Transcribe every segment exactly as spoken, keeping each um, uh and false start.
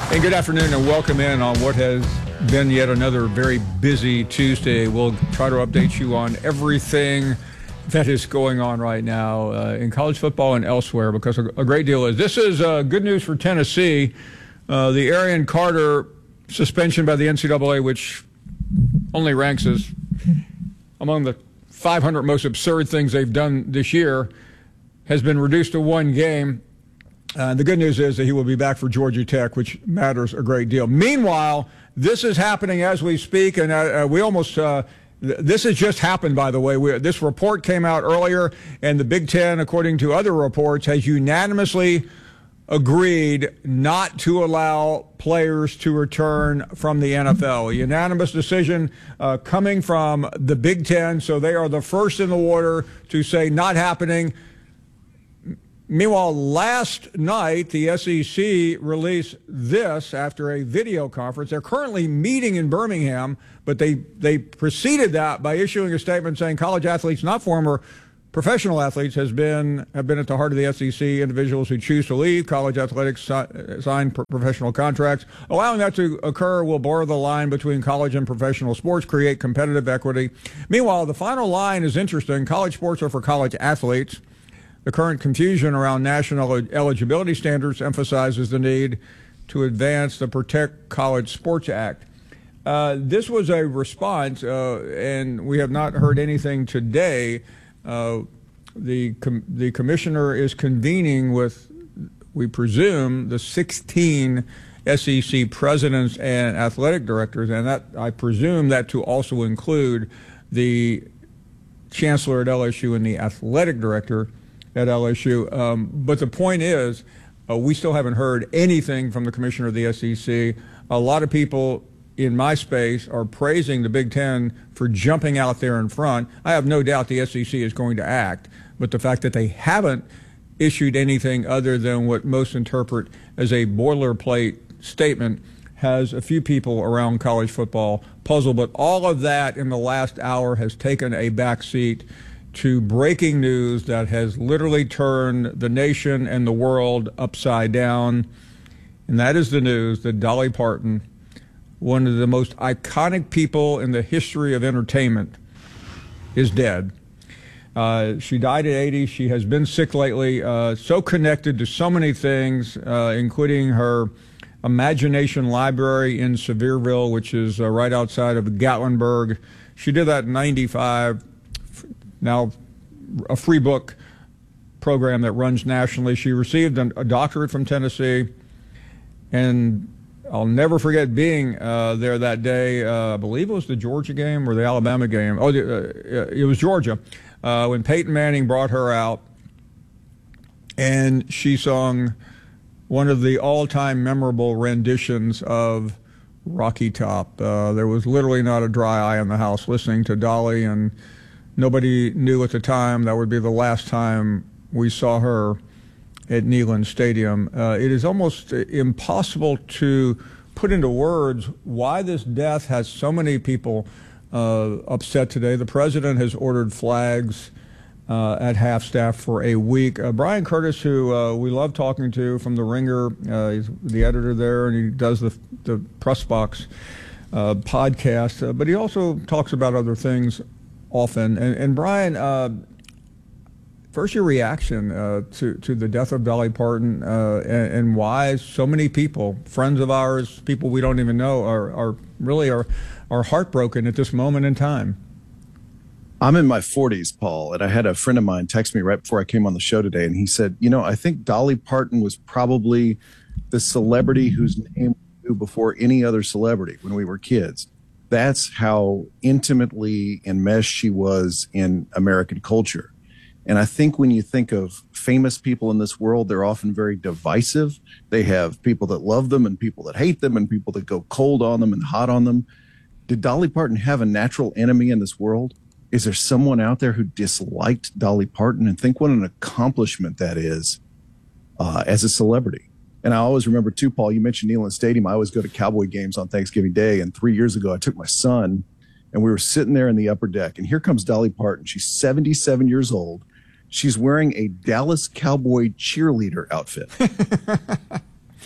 And good afternoon and welcome in on what has been yet another very busy Tuesday. We'll try to update you on everything that is going on right now uh, in college football and elsewhere, because a, a great deal is. This is uh, good news for Tennessee. Uh, the Arian Carter suspension by the N C double A, which only ranks as among the five hundred most absurd things they've done this year, has been reduced to one game. Uh, the good news is that he will be back for Georgia Tech, which matters a great deal. Meanwhile, this is happening as we speak, and uh, we almost uh, th- this has just happened, by the way. We, this report came out earlier, and the Big Ten, according to other reports, has unanimously agreed not to allow players to return from the N F L. A unanimous decision uh, coming from the Big Ten, so they are the first in the water to say not happening. Meanwhile, last night, the S E C released this after a video conference. They're currently meeting in Birmingham, but they, they preceded that by issuing a statement saying college athletes, not former professional athletes, has been have been at the heart of the S E C. Individuals who choose to leave college athletics si- sign pro- professional contracts. Allowing that to occur will blur the line between college and professional sports, create competitive equity. Meanwhile, the final line is interesting. College sports are for college athletes. The current confusion around national eligibility standards emphasizes the need to advance the Protect College Sports Act. Uh, this was a response, uh, and we have not heard anything today. Uh, the com- the commissioner is convening with, we presume, the sixteen S E C presidents and athletic directors, and that I presume that to also include the chancellor at L S U and the athletic director at L S U. Um, but the point is, uh, we still haven't heard anything from the commissioner of the S E C. A lot of people in my space are praising the Big Ten for jumping out there in front. I have no doubt the S E C is going to act, but the fact that they haven't issued anything other than what most interpret as a boilerplate statement has a few people around college football puzzled. But all of that in the last hour has taken a back seat to breaking news that has literally turned the nation and the world upside down. And that is the news that Dolly Parton, one of the most iconic people in the history of entertainment, is dead. Uh, she died at eighty. She has been sick lately, uh, so connected to so many things, uh, including her Imagination Library in Sevierville, which is uh, right outside of Gatlinburg. She did that in ninety-five. Now a free book program that runs nationally. She received a, a doctorate from Tennessee, and I'll never forget being uh, there that day. Uh, I believe it was the Georgia game or the Alabama game. Oh, uh, it was Georgia, uh, when Peyton Manning brought her out, and she sung one of the all-time memorable renditions of Rocky Top. Uh, there was literally not a dry eye in the house listening to Dolly, and nobody knew at the time that would be the last time we saw her at Neyland Stadium. Uh, it is almost impossible to put into words why this death has so many people uh, upset today. The president has ordered flags uh, at half-staff for a week. Uh, Brian Curtis, who uh, we love talking to from The Ringer, uh, he's the editor there, and he does the, the Press Box uh, podcast, uh, but he also talks about other things often. And, and Brian, uh, first your reaction uh, to, to the death of Dolly Parton uh, and, and why so many people, friends of ours, people we don't even know, are, are really are, are heartbroken at this moment in time. I'm in my forties, Paul, and I had a friend of mine text me right before I came on the show today, and he said, you know, I think Dolly Parton was probably the celebrity whose name we knew before any other celebrity when we were kids. That's how intimately enmeshed she was in American culture. And I think when you think of famous people in this world, they're often very divisive. They have people that love them and people that hate them and people that go cold on them and hot on them. Did Dolly Parton have a natural enemy in this world? Is there someone out there who disliked Dolly Parton? And think what an accomplishment that is uh, as a celebrity. And I always remember, too, Paul, you mentioned Neyland Stadium. I always go to Cowboy games on Thanksgiving Day. And three years ago, I took my son, and we were sitting there in the upper deck. And here comes Dolly Parton. She's seventy-seven years old. She's wearing a Dallas Cowboy cheerleader outfit.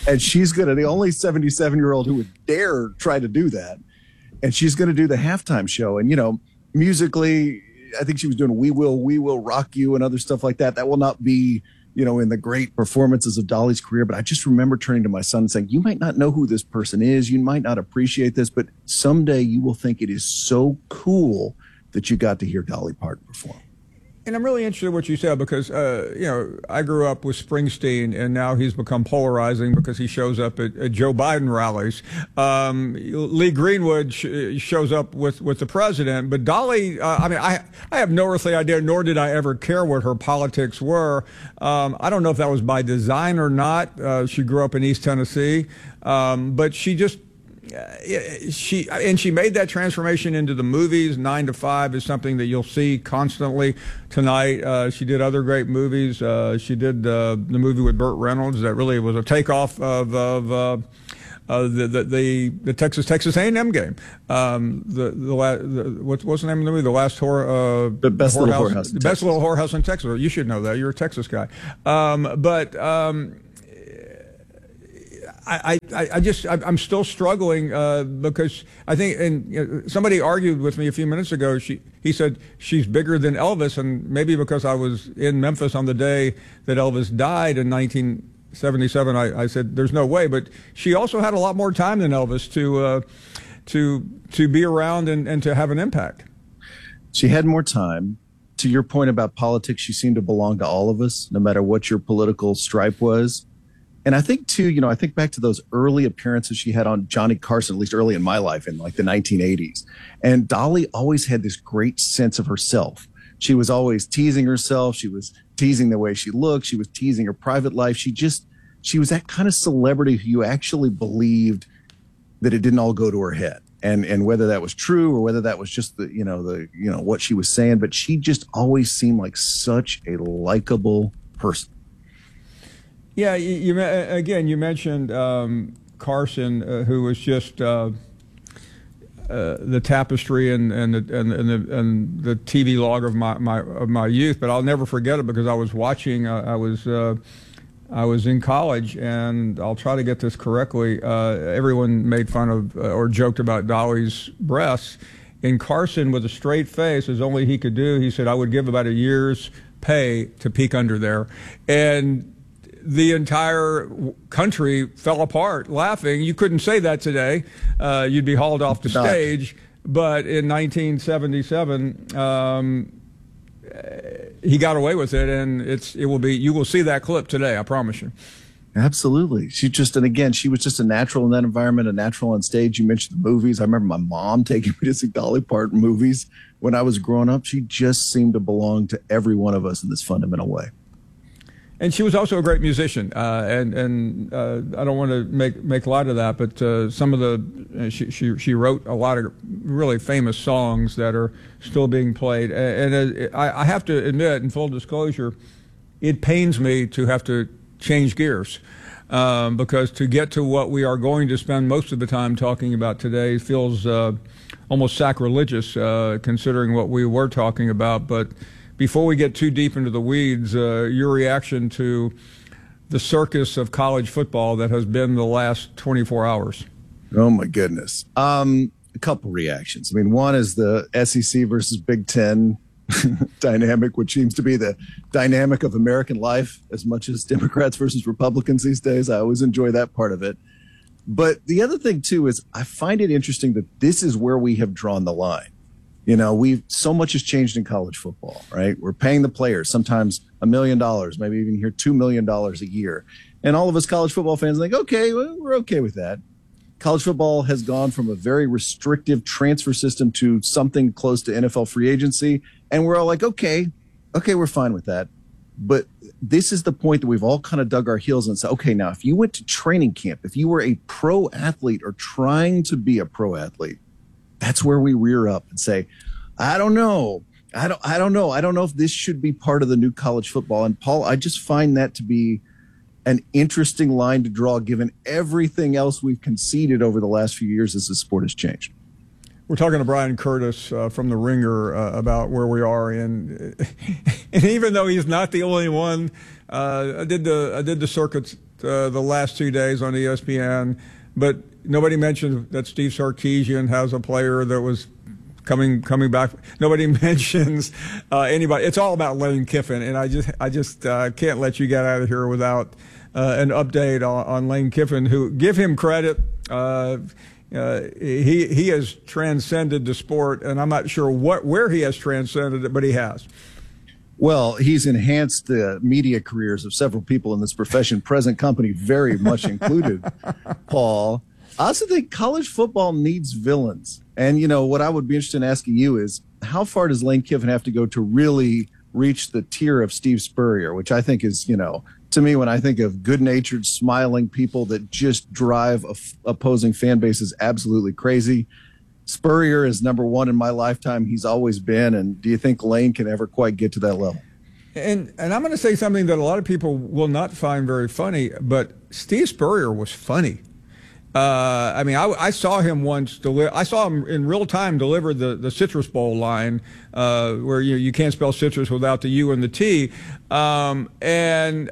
And she's going to, the only seventy-seven year old who would dare try to do that. And she's going to do the halftime show. And, you know, musically, I think she was doing We Will, We Will Rock You and other stuff like that. That will not be, you know, in the great performances of Dolly's career. But I just remember turning to my son and saying, you might not know who this person is. You might not appreciate this, but someday you will think it is so cool that you got to hear Dolly Parton perform. And I'm really interested in what you said because, uh, you know, I grew up with Springsteen, and now he's become polarizing because he shows up at, at Joe Biden rallies. Um, Lee Greenwood sh- shows up with, with the president. But Dolly, uh, I mean, I, I have no earthly idea, nor did I ever care what her politics were. Um, I don't know if that was by design or not. Uh, she grew up in East Tennessee. Um, but she just... She and she made that transformation into the movies. Nine to Five is something that you'll see constantly tonight. Uh, she did other great movies. Uh, she did uh, the movie with Burt Reynolds that really was a takeoff of, of uh, uh, the, the the the Texas Texas A and M game. Um, the the, la- the what, what's the name of the movie? The last whore. Uh, the best little whorehouse. The best little whorehouse in Texas. You should know that. You're a Texas guy. Um, but. Um, I, I, I just, I'm still struggling uh, because I think, and you know, somebody argued with me a few minutes ago. She, he said she's bigger than Elvis, and maybe because I was in Memphis on the day that Elvis died in nineteen seventy-seven, I, I said there's no way. But she also had a lot more time than Elvis to, uh, to, to be around and, and to have an impact. She had more time. To your point about politics, she seemed to belong to all of us, no matter what your political stripe was. And I think, too, you know, I think back to those early appearances she had on Johnny Carson, at least early in my life in like the nineteen eighties. And Dolly always had this great sense of herself. She was always teasing herself. She was teasing the way she looked. She was teasing her private life. She just, she was that kind of celebrity who you actually believed that it didn't all go to her head. And and whether that was true or whether that was just the, you know, the, you know, what she was saying, but she just always seemed like such a likable person. Yeah, you, you again, you mentioned um, Carson, uh, who was just uh, uh, the tapestry and and the, and, and, the, and the T V log of my, my of my youth. But I'll never forget it because I was watching. Uh, I was uh, I was in college, and I'll try to get this correctly. Uh, everyone made fun of uh, or joked about Dolly's breasts. And Carson, with a straight face, as only he could do, he said, "I would give about a year's pay to peek under there," and the entire country fell apart laughing. You couldn't say that today. Uh, you'd be hauled off the stage. But in nineteen seventy-seven, um, he got away with it, and it's it will be. You will see that clip today. I promise you. Absolutely. She just, and again, she was just a natural in that environment, a natural on stage. You mentioned the movies. I remember my mom taking me to see Dolly Parton movies when I was growing up. She just seemed to belong to every one of us in this fundamental way. And she was also a great musician, uh, and and uh, I don't want to make make light of that, but uh, some of the uh, she, she she wrote a lot of really famous songs that are still being played. And, and uh, I, I have to admit, in full disclosure, it pains me to have to change gears um, because to get to what we are going to spend most of the time talking about today feels uh, almost sacrilegious, uh, considering what we were talking about, but. Before we get too deep into the weeds, uh, your reaction to the circus of college football that has been the last twenty-four hours. Oh, my goodness. Um, a couple reactions. I mean, one is the S E C versus Big Ten dynamic, which seems to be the dynamic of American life as much as Democrats versus Republicans these days. I always enjoy that part of it. But the other thing, too, is I find it interesting that this is where we have drawn the line. You know, we've so much has changed in college football, right? We're paying the players sometimes a million dollars, maybe even here two million dollars a year. And all of us college football fans think, okay, well, we're okay with that. College football has gone from a very restrictive transfer system to something close to N F L free agency. And we're all like, okay, okay, we're fine with that. But this is the point that we've all kind of dug our heels and said, okay, now if you went to training camp, if you were a pro athlete or trying to be a pro athlete, that's where we rear up and say, I don't know. I don't I don't know. I don't know if this should be part of the new college football. And Paul, I just find that to be an interesting line to draw given everything else we've conceded over the last few years as the sport has changed. We're talking to Brian Curtis uh, from The Ringer uh, about where we are in. And even though he's not the only one, uh, I did the I did the circuits uh, the last two days on E S P N, but nobody mentioned that Steve Sarkisian has a player that was coming coming back. Nobody mentions uh, anybody. It's all about Lane Kiffin, and I just I just uh, can't let you get out of here without uh, an update on, on Lane Kiffin. Who, give him credit. Uh, uh, he he has transcended the sport, and I'm not sure what where he has transcended it, but he has. Well, he's enhanced the media careers of several people in this profession, present company very much included, Paul. I also think college football needs villains. And, you know, what I would be interested in asking you is, how far does Lane Kiffin have to go to really reach the tier of Steve Spurrier, which I think is, you know, to me, when I think of good-natured, smiling people that just drive f- opposing fan bases absolutely crazy, Spurrier is number one in my lifetime. He's always been. And do you think Lane can ever quite get to that level? And and I'm going to say something that a lot of people will not find very funny, but Steve Spurrier was funny. Uh, I mean, I, I saw him once. Deli- I saw him in real time deliver the, the Citrus Bowl line, uh, where you you can't spell citrus without the U and the T. Um, and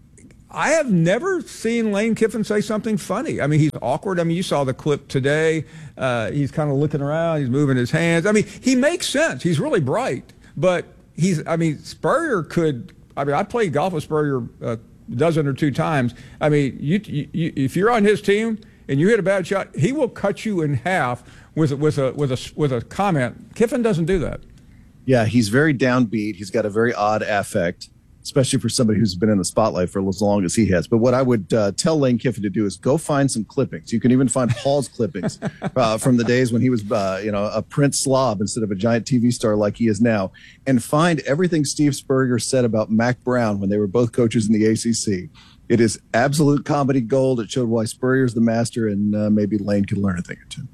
I have never seen Lane Kiffin say something funny. I mean, he's awkward. I mean, you saw the clip today. Uh, he's kind of looking around. He's moving his hands. I mean, he makes sense. He's really bright. But he's. I mean, Spurrier could. I mean, I played golf with Spurrier a dozen or two times. I mean, you, you if you're on his team and you hit a bad shot, he will cut you in half with with a with a with a comment. Kiffin doesn't do that. Yeah, he's very downbeat. He's got a very odd affect, especially for somebody who's been in the spotlight for as long as he has. But what I would uh, tell Lane Kiffin to do is go find some clippings. You can even find Paul's clippings uh, from the days when he was, uh, you know, a Prince slob instead of a giant T V star like he is now, and find everything Steve Spurrier said about Mac Brown when they were both coaches in the A C C. It is absolute comedy gold. It showed why Spurrier's the master, and uh, maybe Lane could learn a thing or two.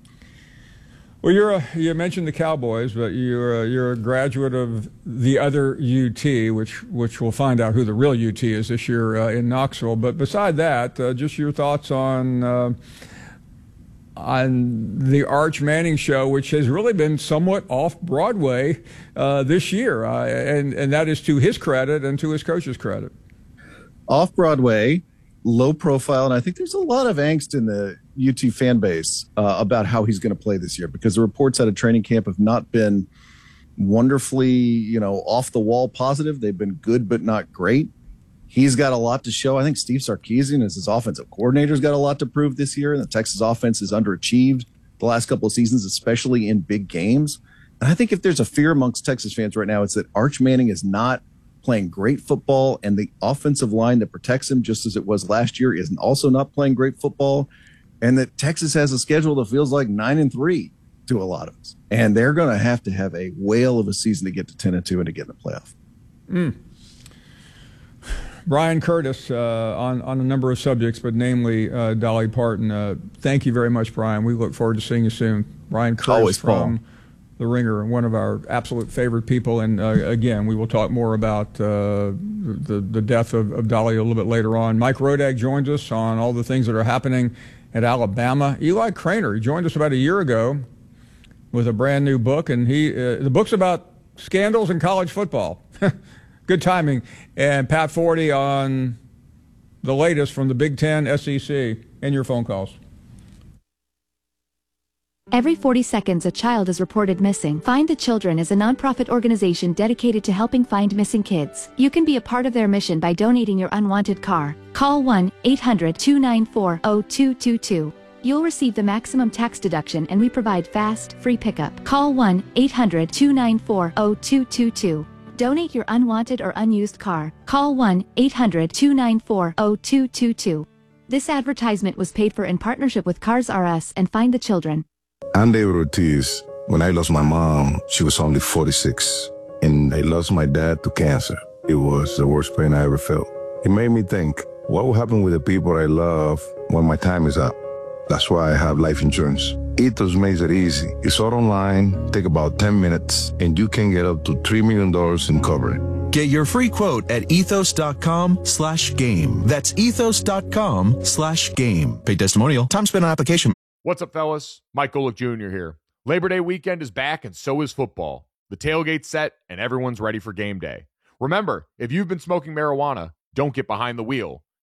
Well, you're a, you mentioned the Cowboys, but you're a, you're a graduate of the other U T, which which we'll find out who the real U T is this year uh, in Knoxville. But beside that, uh, just your thoughts on uh, on the Arch Manning show, which has really been somewhat off Broadway uh, this year, uh, and and that is to his credit and to his coach's credit. Off Broadway, low profile, and I think there's a lot of angst in the U T fan base uh, about how he's going to play this year, because the reports out of training camp have not been wonderfully, you know, off the wall positive. They've been good, but not great. He's got a lot to show. I think Steve Sarkisian, as his offensive coordinator, has got a lot to prove this year. And the Texas offense has underachieved the last couple of seasons, especially in big games. And I think if there's a fear amongst Texas fans right now, it's that Arch Manning is not playing great football, and the offensive line that protects him, just as it was last year, is also not playing great football, and that Texas has a schedule that feels like nine and three to a lot of us, and they're going to have to have a whale of a season to get to ten and two and to get in the playoff. Mm. Brian Curtis uh, on on a number of subjects, but namely uh, Dolly Parton. Uh, thank you very much, Brian. We look forward to seeing you soon. Brian Curtis Always, from Paul. The Ringer, one of our absolute favorite people. And uh, again, we will talk more about uh, the, the death of, of Dolly a little bit later on. Mike Rodak joins us on all the things that are happening at Alabama. Eli Craner, he joined us about a year ago with a brand new book, and he uh, the book's about scandals in college football. Good timing. And Pat Forty on the latest from the Big Ten, S E C, and your phone calls. Every forty seconds, a child is reported missing. Find the Children is a nonprofit organization dedicated to helping find missing kids. You can be a part of their mission by donating your unwanted car. Call one eight hundred two nine four zero two two two. You'll receive the maximum tax deduction, and we provide fast, free pickup. Call one eight hundred two nine four zero two two two. Donate your unwanted or unused car. Call one eight hundred two nine four zero two two two. This advertisement was paid for in partnership with Cars R Us and Find the Children. I'm David Ortiz. When I lost my mom, she was only forty-six, and I lost my dad to cancer. It was the worst pain I ever felt. It made me think, what will happen with the people I love when my time is up? That's why I have life insurance. Ethos makes it easy. It's all online, take about ten minutes, and you can get up to three million dollars in coverage. Get your free quote at ethos.com slash game. That's ethos.com slash game. Paid testimonial. Time spent on application. What's up, fellas? Mike Golick Junior here. Labor Day weekend is back, and so is football. The tailgate's set, and everyone's ready for game day. Remember, if you've been smoking marijuana, don't get behind the wheel.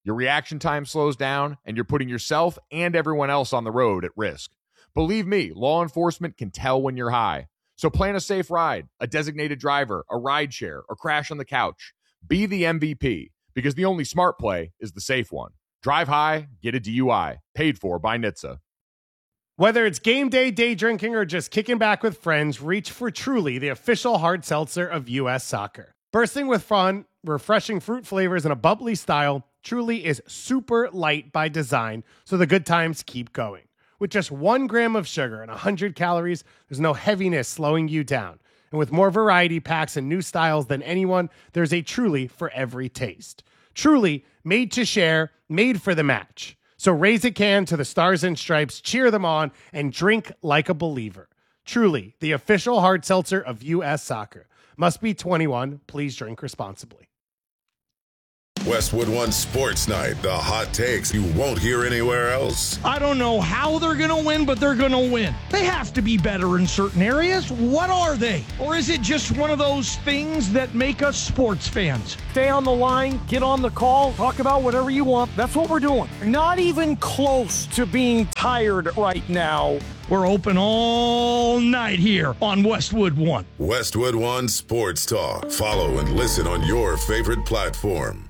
Your reaction time slows down, and you're putting yourself and everyone else on the road at risk. Believe me, law enforcement can tell when you're high. So plan a safe ride, a designated driver, a ride share, or crash on the couch. Be the M V P, because the only smart play is the safe one. Drive high, get a D U I. Paid for by N H T S A. Whether it's game day, day drinking, or just kicking back with friends, reach for Truly, the official hard seltzer of U S Soccer. Bursting with fun, refreshing fruit flavors, and a bubbly style, Truly is super light by design, so the good times keep going. With just one gram of sugar and one hundred calories, there's no heaviness slowing you down. And with more variety packs and new styles than anyone, there's a Truly for every taste. Truly, made to share, made for the match. So raise a can to the Stars and Stripes, cheer them on, and drink like a believer. Truly, the official hard seltzer of U S Soccer. Must be twenty-one. Please drink responsibly. Westwood One Sports Night, the hot takes you won't hear anywhere else. I don't know how they're going to win, but they're going to win. They have to be better in certain areas. What are they? Or is it just one of those things that make us sports fans? Stay on the line, get on the call, talk about whatever you want. That's what we're doing. Not even close to being tired right now. We're open all night here on Westwood One. Westwood One Sports Talk. Follow and listen on your favorite platform.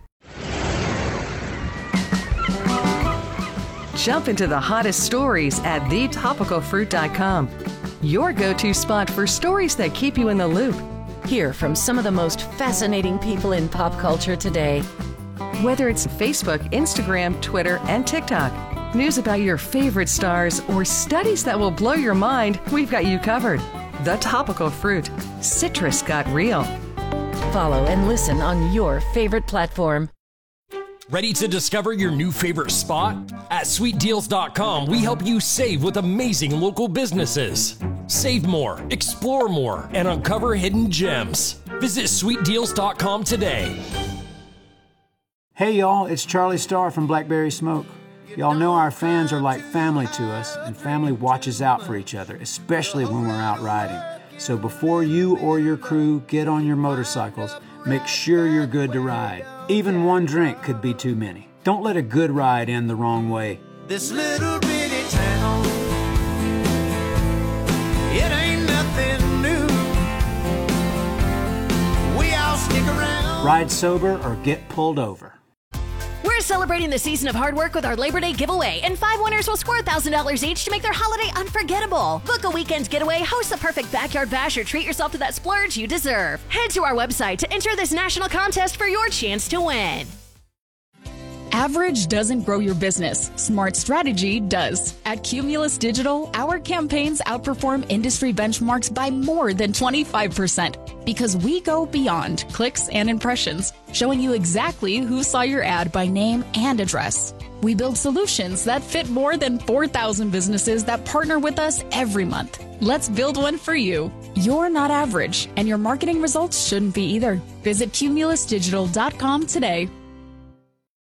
Jump into the hottest stories at the topical fruit dot com. Your go-to spot for stories that keep you in the loop. Hear from some of the most fascinating people in pop culture today. Whether it's Facebook, Instagram, Twitter, and TikTok, news about your favorite stars, or studies that will blow your mind, we've got you covered. The Topical Fruit. Citrus got real. Follow and listen on your favorite platform. Ready to discover your new favorite spot? At sweet deals dot com, we help you save with amazing local businesses. Save more, explore more, and uncover hidden gems. Visit sweet deals dot com today. Hey y'all, it's Charlie Starr from Blackberry Smoke. Y'all know our fans are like family to us, and family watches out for each other, especially when we're out riding. So before you or your crew get on your motorcycles, make sure you're good to ride. Even one drink could be too many. Don't let a good ride end the wrong way. This little bitty town, it ain't nothing new. We all stick around. Ride sober or get pulled over. We're celebrating the season of hard work with our Labor Day giveaway, and five winners will score one thousand dollars each to make their holiday unforgettable. Book a weekend getaway, host the perfect backyard bash, or treat yourself to that splurge you deserve. Head to our website to enter this national contest for your chance to win. Average doesn't grow your business. Smart strategy does. At Cumulus Digital, our campaigns outperform industry benchmarks by more than twenty-five percent because we go beyond clicks and impressions, showing you exactly who saw your ad by name and address. We build solutions that fit more than four thousand businesses that partner with us every month. Let's build one for you. You're not average, and your marketing results shouldn't be either. Visit cumulus digital dot com today.